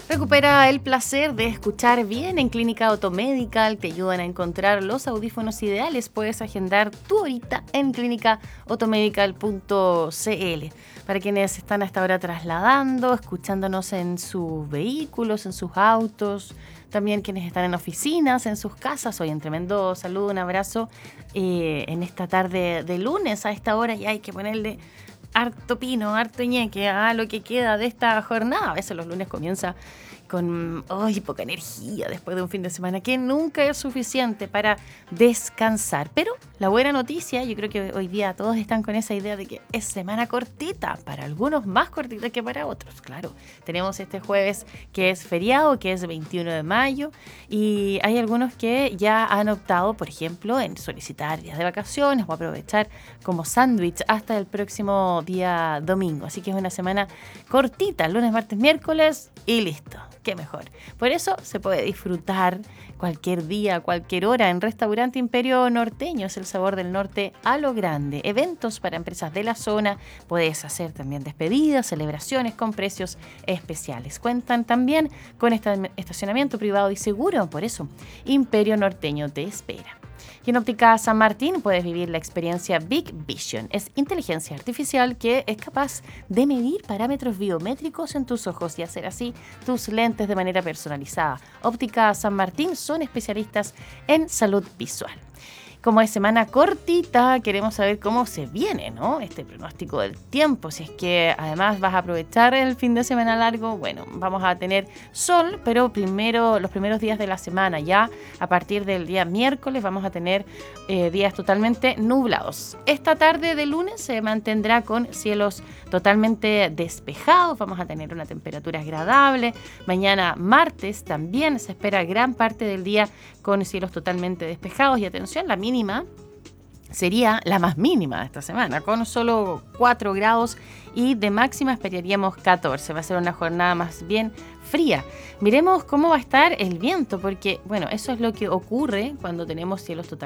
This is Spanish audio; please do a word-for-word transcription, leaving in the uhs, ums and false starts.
Recupera el placer de escuchar bien en Clínica Otomedical. Te ayudan a encontrar los audífonos ideales. Puedes agendar tu horita en clínica otomedical punto c l. Para quienes están hasta ahora trasladando, escuchándonos en sus vehículos, en sus autos, también quienes están en oficinas, en sus casas. Hoy en tremendo saludo, un abrazo eh, en esta tarde de lunes a esta hora. Y hay que ponerle harto pino, harto ñeque a lo que queda de esta jornada. A veces los lunes comienza con oh, poca energía después de un fin de semana que nunca es suficiente para descansar. Pero la buena noticia, yo creo que hoy día todos están con esa idea de que es semana cortita, para algunos más cortita que para otros. Claro, tenemos este jueves que es feriado, que es veintiuno de mayo, y hay algunos que ya han optado, por ejemplo, en solicitar días de vacaciones o aprovechar como sándwich hasta el próximo día domingo. Así que es una semana cortita, lunes, martes, miércoles y listo. Qué mejor. Por eso se puede disfrutar cualquier día, cualquier hora en Restaurante Imperio Norteño. Es el sabor del norte a lo grande. Eventos para empresas de la zona. Puedes hacer también despedidas, celebraciones con precios especiales. Cuentan también con estacionamiento privado y seguro. Por eso, Imperio Norteño te espera. Y en Óptica San Martín puedes vivir la experiencia Big Vision. Es inteligencia artificial que es capaz de medir parámetros biométricos en tus ojos y hacer así tus lentes de manera personalizada. Óptica San Martín son especialistas en salud visual. Como es semana cortita, queremos saber cómo se viene, ¿no? Este pronóstico del tiempo. Si es que además vas a aprovechar el fin de semana largo, bueno, vamos a tener sol, pero primero, los primeros días de la semana, ya a partir del día miércoles, vamos a tener eh, días totalmente nublados. Esta tarde de lunes se mantendrá con cielos totalmente despejados, vamos a tener una temperatura agradable. Mañana martes también se espera gran parte del día con cielos totalmente despejados y atención, la mínima sería la más mínima de esta semana, con solo cuatro grados y de máxima esperaríamos catorce. Va a ser una jornada más bien fría. Miremos cómo va a estar el viento, porque bueno, eso es lo que ocurre cuando tenemos cielos totalmente